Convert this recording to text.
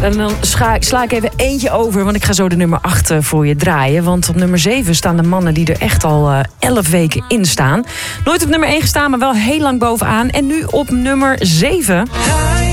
En dan sla ik even eentje over, want ik ga zo de nummer 8 voor je draaien. Want op nummer 7 staan de mannen die er echt al 11 weken in staan. Nooit op nummer 1 gestaan, maar wel heel lang bovenaan. En nu op nummer 7.